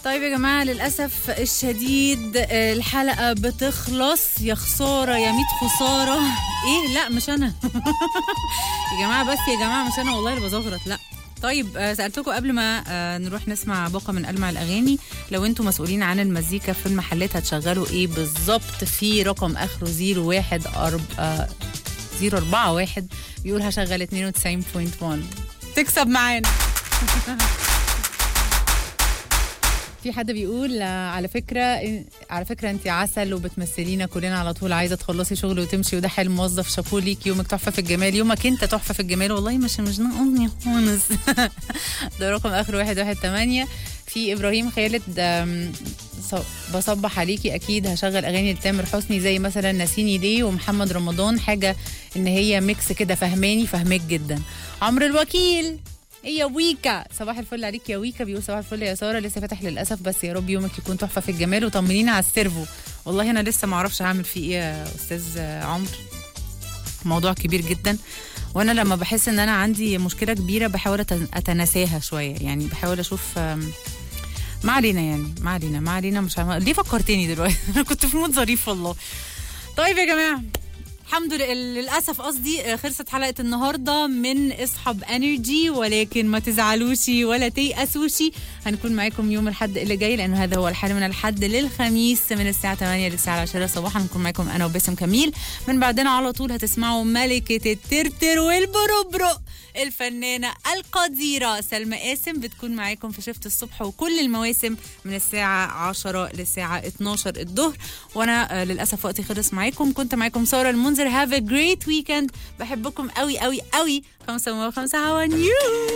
طيب يا جماعة للأسف الشديد الحلقة بتخلص. يا خسارة يا 100 خسارة. ايه لا مش انا. يا جماعة بس يا جماعة مش انا والله اللي بزغرط، لا. طيب سألتكم قبل ما نروح نسمع باقة من ألمع الأغاني، لو انتم مسؤولين عن المزيكا في المحلات هتشغلوا ايه بالظبط؟ في رقم آخره 041 بيقول هشغل 92.1 تكسب معانا. في حد بيقول على فكرة انت عسل وبتمثلينا كلنا على طول، عايزة تخلصي شغل وتمشي وده حلم موظف، شابو ليك، يومك تحفة في الجمال، يومك انت تحفة في الجمال والله مش ناقصني خالص. ده رقم آخر 118. في إبراهيم خالد بصبح عليكي، أكيد هشغل أغاني لتامر حسني زي مثلا ناسيني ليه ومحمد رمضان، حاجة إن هي ميكس كده، فهماك جدا. عمرو الوكيل يا ويكا، صباح الفل عليك يا ويكا، بيقول صباح الفل يا ساره، لسه فاتح للاسف بس يا رب يومك يكون تحفه في الجمال، وطمنينا على السيرفو. والله انا لسه ما اعرفش هعمل فيه ايه يا استاذ عمرو، موضوع كبير جدا، وانا لما بحس ان انا عندي مشكله كبيره بحاول اتناساها شويه، يعني بحاول اشوف ما علينا مش ليه فكرتني دلوقتي. انا كنت في مود ظريف والله. طيب يا جماعه الحمد لله، للأسف قصدي خلصت حلقة النهاردة من اصحاب انرجي، ولكن ما تزعلوش ولا تيأسوش، هنكون معاكم يوم الحد اللي جاي، لأنه هذا هو الحال من الحد للخميس من الساعة 8 للساعة 10 صباحا، هنكون معاكم أنا وباسم كميل. من بعدنا على طول هتسمعوا ملكة الترتر والبربرق الفنانة القديرة سلمى قاسم، بتكون معاكم في شفت الصبح وكل المواسم من الساعة 10 للساعة 12 الظهر. وانا للأسف وقتي خلص معاكم، كنت معاكم سارة المنذر. Have a great weekend. بحبكم قوي قوي قوي. 5 و5 how are you?